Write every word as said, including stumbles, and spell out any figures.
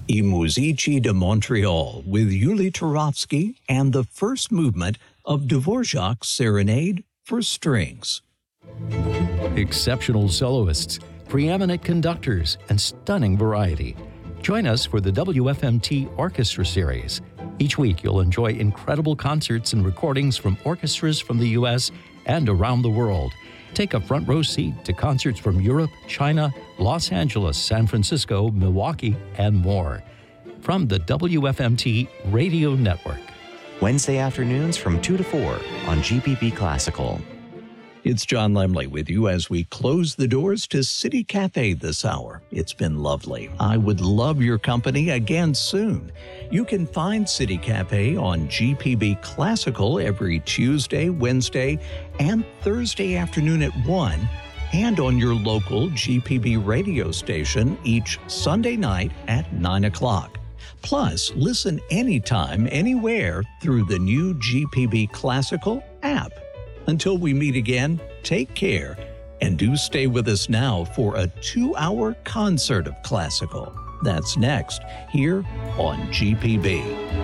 I Muzici de Montreal with Yuli Turovsky and the first movement of Dvorak's Serenade for Strings. Exceptional soloists, preeminent conductors, and stunning variety. Join us for the W F M T Orchestra Series. Each week, you'll enjoy incredible concerts and recordings from orchestras from the U S and around the world. Take a front row seat to concerts from Europe, China, Los Angeles, San Francisco, Milwaukee, and more. From the W F M T Radio Network. Wednesday afternoons from two to four on G P B Classical. It's John Lemley with you as we close the doors to City Cafe this hour. It's been lovely. I would love your company again soon. You can find City Cafe on G P B Classical every Tuesday, Wednesday, and Thursday afternoon at one, and on your local G P B radio station each Sunday night at nine o'clock. Plus, listen anytime, anywhere through the new G P B Classical app. Until we meet again, take care, and do stay with us now for a two-hour concert of classical. That's next, here on G P B.